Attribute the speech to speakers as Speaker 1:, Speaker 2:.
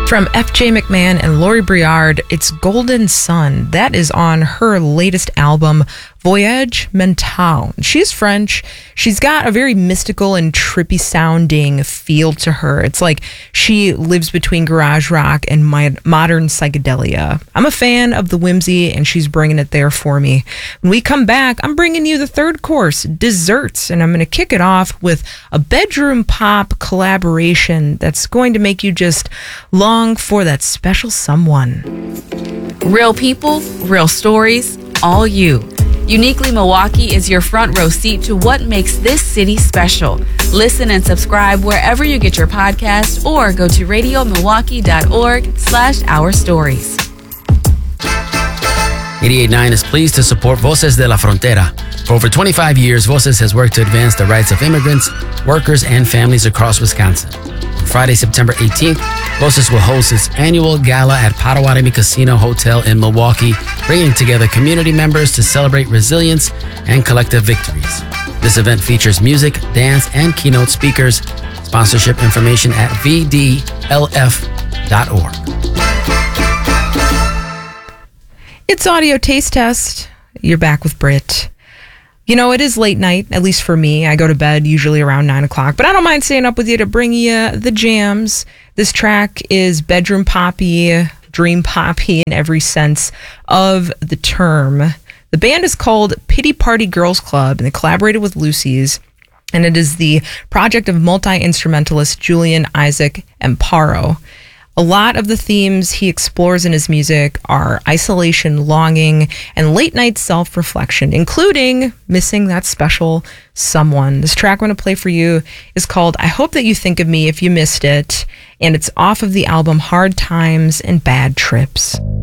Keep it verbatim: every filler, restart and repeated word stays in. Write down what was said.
Speaker 1: From F J McMahon and Laurie Briard, it's Golden Sun. That is on her latest album, Voyage Mental. She's French. She's got a very mystical and trippy sounding feel to her. It's like she lives between garage rock and my modern psychedelia. I'm a fan of the whimsy, and she's bringing it there for me. When we come back, I'm bringing you the third course, desserts, and I'm going to kick it off with a bedroom pop collaboration that's going to make you just long for that special someone.
Speaker 2: Real people, real stories, all you. Uniquely Milwaukee is your front row seat to what makes this city special. Listen and subscribe wherever you get your podcast or go to radio milwaukee dot org slash our stories.
Speaker 3: eighty-eight point nine is pleased to support Voces de la Frontera. For over twenty-five years, Voces has worked to advance the rights of immigrants, workers, and families across Wisconsin. On Friday, September eighteenth, Voces will host its annual gala at Potawatomi Casino Hotel in Milwaukee, bringing together community members to celebrate resilience and collective victories. This event features music, dance, and keynote speakers. Sponsorship information at v d l f dot org.
Speaker 1: It's Audio Taste Test. You're back with Britt. You know, it is late night, at least for me. I go to bed usually around nine o'clock, but I don't mind staying up with you to bring you the jams. This track is bedroom poppy, dream poppy in every sense of the term. The band is called Pity Party Girls Club, and they collaborated with Lucy's, and it is the project of multi-instrumentalist Julian Isaac Amparo. A lot of the themes he explores in his music are isolation, longing, and late-night self-reflection, including missing that special someone. This track I'm going to play for you is called I Hope That You Think of Me If You Missed It, and it's off of the album Hard Times and Bad Trips.